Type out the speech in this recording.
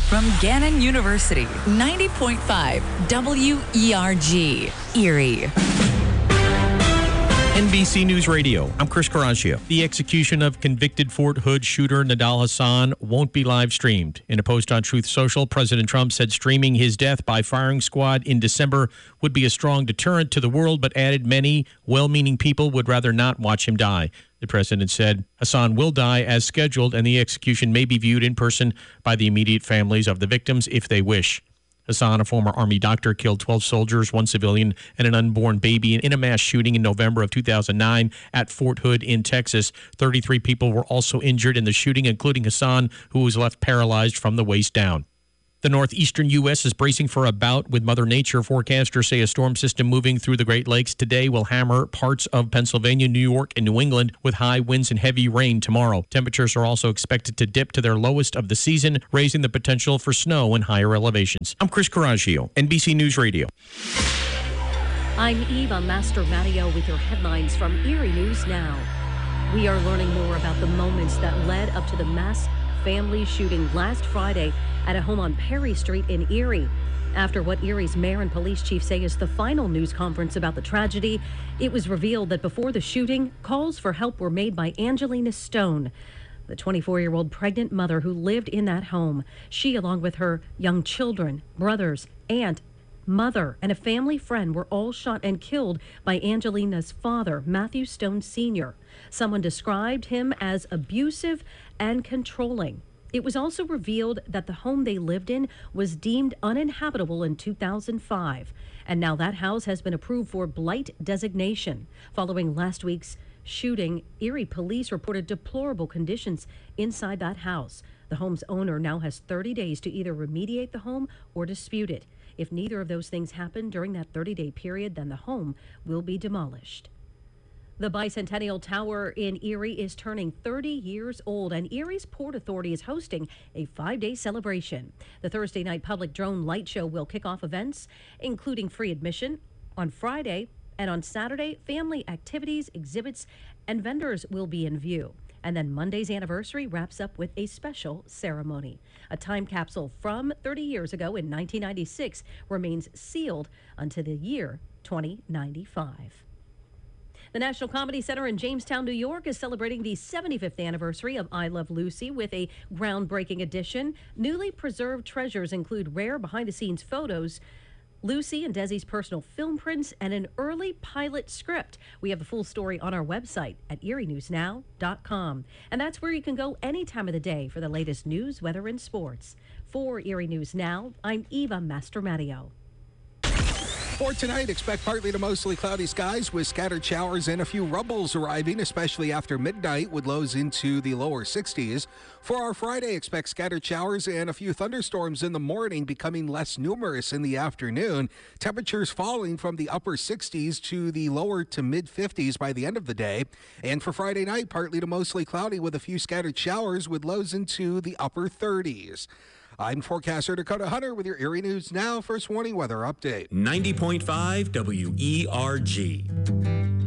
From Gannon University, 90.5 WERG, Erie. NBC News Radio, I'm Chris Caraccio. The execution of convicted Fort Hood shooter Nidal Hasan won't be live streamed. In a post on Truth Social, President Trump said streaming his death by firing squad in December would be a strong deterrent to the world, but added many well-meaning people would rather not watch him die. The president said Hasan will die as scheduled, and the execution may be viewed in person by the immediate families of the victims if they wish. Hasan, a former Army doctor, killed 12 soldiers, 1 civilian, and an unborn baby in a mass shooting in November of 2009 at Fort Hood in Texas. 33 people were also injured in the shooting, including Hasan, who was left paralyzed from the waist down. The northeastern U.S. is bracing for a bout with Mother Nature. Forecasters say a storm system moving through the Great Lakes today will hammer parts of Pennsylvania, New York, and New England with high winds and heavy rain tomorrow. Temperatures are also expected to dip to their lowest of the season, raising the potential for snow in higher elevations. I'm Chris Caraccio, NBC News Radio. I'm Eva Mastromatteo with your headlines from Erie News Now. We are learning more about the moments that led up to the mass family shooting last Friday at a home on Perry Street in Erie. After what Erie's mayor and police chief say is the final news conference about the tragedy, it was revealed that before the shooting, calls for help were made by Angelina Stone, the 24-year-old pregnant mother who lived in that home. She, along with her young children, brothers, aunt, mother, and a family friend were all shot and killed by Angelina's father, Matthew Stone Sr. Someone described him as abusive and controlling. It was also revealed that the home they lived in was deemed uninhabitable in 2005, and now that house has been approved for blight designation. Following last week's shooting, Erie police reported deplorable conditions inside that house. The home's owner now has 30 days to either remediate the home or dispute it. If neither of those things happen during that 30-day period, then the home will be demolished. The Bicentennial Tower in Erie is turning 30 years old, and Erie's Port Authority is hosting a 5-day celebration. The Thursday night public drone light show will kick off events, including free admission on Friday, and on Saturday, family activities, exhibits, and vendors will be in view. And then Monday's anniversary wraps up with a special ceremony. A time capsule from 30 years ago in 1996 remains sealed until the year 2095. The National Comedy Center in Jamestown, New York is celebrating the 75th anniversary of I Love Lucy with a groundbreaking edition. Newly preserved treasures include rare behind-the-scenes photos, Lucy and Desi's personal film prints, and an early pilot script. We have the full story on our website at erienewsnow.com. And that's where you can go any time of the day for the latest news, weather, and sports. For Erie News Now, I'm Eva Mastromatteo. For tonight, expect partly to mostly cloudy skies with scattered showers and a few rumbles arriving, especially after midnight, with lows into the lower 60s. For our Friday, expect scattered showers and a few thunderstorms in the morning, becoming less numerous in the afternoon. Temperatures falling from the upper 60s to the lower to mid 50s by the end of the day. And for Friday night, partly to mostly cloudy with a few scattered showers with lows into the upper 30s. I'm forecaster Dakota Hunter with your Erie News Now First Warning Weather Update. 90.5 WERG.